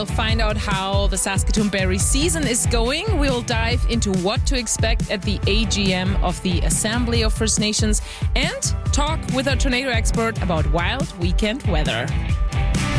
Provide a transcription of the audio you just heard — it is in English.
We'll find out how the Saskatoon berry season is going. We'll dive into what to expect at the AGM of the Assembly of First Nations and talk with our tornado expert about wild weekend weather.